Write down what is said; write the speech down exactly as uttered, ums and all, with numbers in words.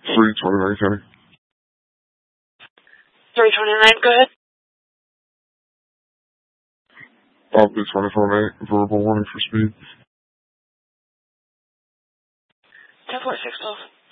three twenty-nine, Kenny. three twenty-nine, go ahead. Up to twenty-four eight, verbal warning for speed. ten four six twelve.